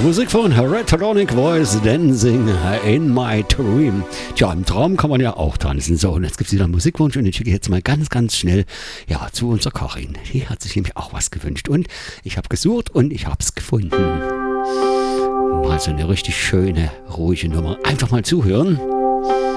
Musik von Hereditonic Voice Dancing in My Dream. Tja, im Traum kann man ja auch tanzen. So, und jetzt gibt es wieder einen Musikwunsch und den schicke ich jetzt mal ganz, ganz schnell zu unserer Karin. Die hat sich nämlich auch was gewünscht. Und ich habe gesucht und ich habe es gefunden. Mal so eine richtig schöne, ruhige Nummer. Einfach mal zuhören.